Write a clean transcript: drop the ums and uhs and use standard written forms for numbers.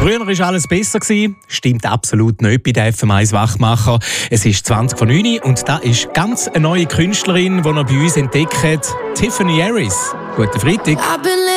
Früher war alles besser. Stimmt absolut nicht bei den FM1 Wachmacher. Es ist 20:09 und da ist ganz eine neue Künstlerin, die noch bei uns entdeckt, Tiffany Harris. Guten Freitag.